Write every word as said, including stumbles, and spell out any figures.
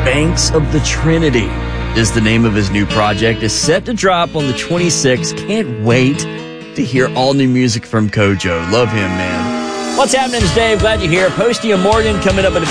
Banks of the Trinity is the name of his new project. It's set to drop on the twenty-sixth. Can't wait to hear all new music from Kojo. Love him, man. What's happening today? Glad you're here. Posty and Morgan coming up at